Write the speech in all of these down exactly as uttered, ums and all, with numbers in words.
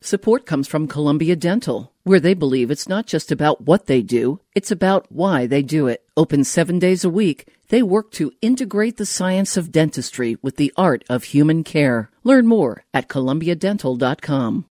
Support comes from Columbia Dental, where they believe it's not just about what they do, it's about why they do it. Open seven days a week, they work to integrate the science of dentistry with the art of human care. Learn more at columbia dental dot com.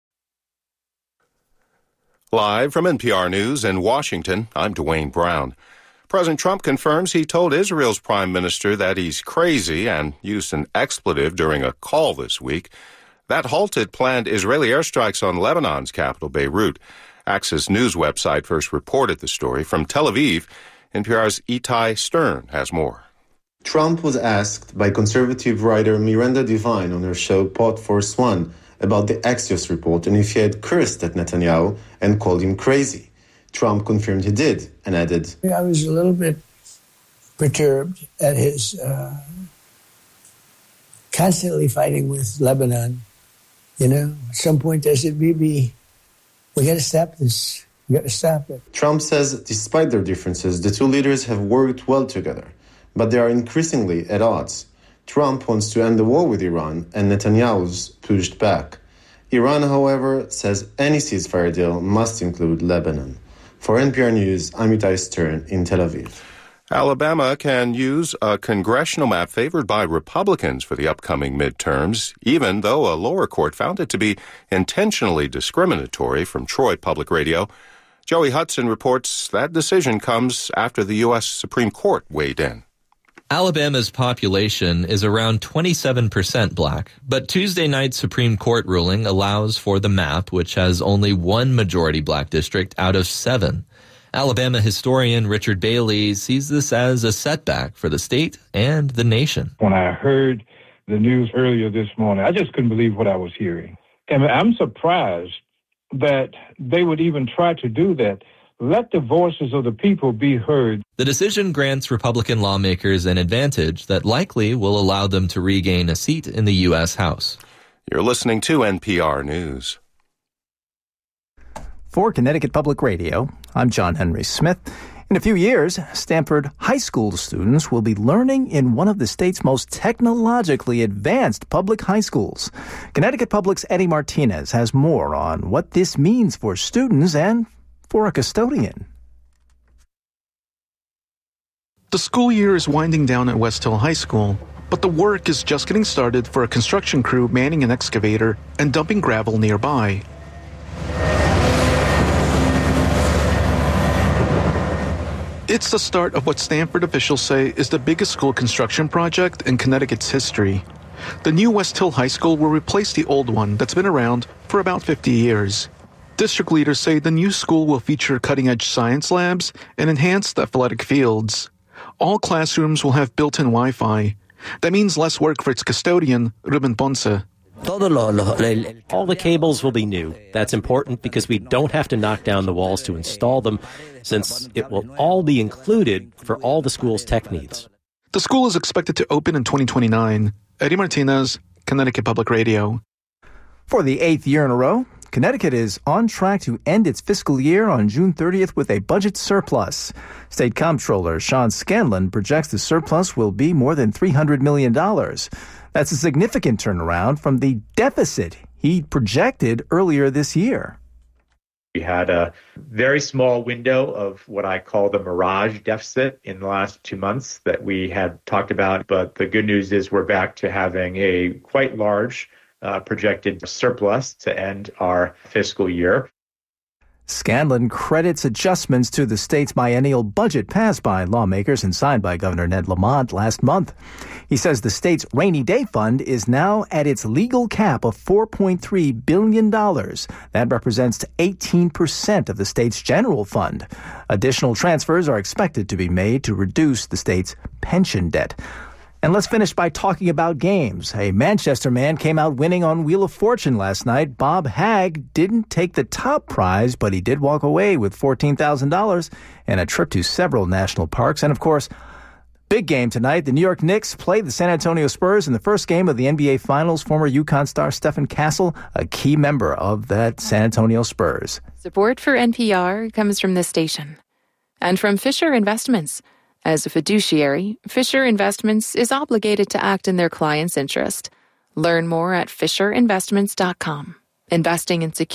Live from N P R News in Washington, I'm Dwayne Brown. President Trump confirms he told Israel's prime minister that he's crazy and used an expletive during a call this week. That halted planned Israeli airstrikes on Lebanon's capital, Beirut. Access News website first reported the story. From Tel Aviv, N P R's Itai Stern has more. Trump was asked by conservative writer Miranda Devine on her show Pod Force One about the Axios report and if he had cursed at Netanyahu and called him crazy. Trump confirmed he did and added, I was a little bit perturbed at his uh, constantly fighting with Lebanon. You know, at some point I said, Bibi, we got to stop this. We got to stop it. Trump says despite their differences, the two leaders have worked well together, but they are increasingly at odds. Trump wants to end the war with Iran, and Netanyahu's pushed back. Iran, however, says any ceasefire deal must include Lebanon. For N P R News, I'm Itai Stern in Tel Aviv. Alabama can use a congressional map favored by Republicans for the upcoming midterms, even though a lower court found it to be intentionally discriminatory. From Troy Public Radio, Joey Hudson reports that decision comes after the U S Supreme Court weighed in. Alabama's population is around twenty-seven percent black, but Tuesday night's Supreme Court ruling allows for the map, which has only one majority black district out of seven. Alabama historian Richard Bailey sees this as a setback for the state and the nation. When I heard the news earlier this morning, I just couldn't believe what I was hearing. And I'm surprised that they would even try to do that. Let the voices of the people be heard. The decision grants Republican lawmakers an advantage that likely will allow them to regain a seat in the U S House. You're listening to N P R News. For Connecticut Public Radio, I'm John Henry Smith. In a few years, Stanford high school students will be learning in one of the state's most technologically advanced public high schools. Connecticut Public's Eddie Martinez has more on what this means for students and for a custodian. The school year is winding down at West Hill High School, but the work is just getting started for a construction crew manning an excavator and dumping gravel nearby. It's the start of what Stanford officials say is the biggest school construction project in Connecticut's history. The new West Hill High School will replace the old one that's been around for about fifty years. District leaders say the new school will feature cutting-edge science labs and enhanced athletic fields. All classrooms will have built-in Wi-Fi. That means less work for its custodian, Ruben Ponce. All the cables will be new. That's important because we don't have to knock down the walls to install them, since it will all be included for all the school's tech needs. The school is expected to open in twenty twenty-nine. Eddie Martinez, Connecticut Public Radio. For the eighth year in a row, Connecticut is on track to end its fiscal year on June thirtieth with a budget surplus. State Comptroller Sean Scanlon projects the surplus will be more than three hundred million dollars. That's a significant turnaround from the deficit he projected earlier this year. We had a very small window of what I call the mirage deficit in the last two months that we had talked about. But the good news is we're back to having a quite large uh, projected surplus to end our fiscal year. Scanlon credits adjustments to the state's biennial budget passed by lawmakers and signed by Governor Ned Lamont last month. He says the state's rainy day fund is now at its legal cap of four point three billion dollars. That represents eighteen percent of the state's general fund. Additional transfers are expected to be made to reduce the state's pension debt. And let's finish by talking about games. A Manchester man came out winning on Wheel of Fortune last night. Bob Hagg didn't take the top prize, but he did walk away with fourteen thousand dollars and a trip to several national parks. And, of course, big game tonight. The New York Knicks played the San Antonio Spurs in the first game of the N B A Finals. Former UConn star Stephen Castle, a key member of that San Antonio Spurs. Support for N P R comes from this station and from Fisher Investments. As a fiduciary, Fisher Investments is obligated to act in their client's interest. Learn more at fisher investments dot com. Investing in security.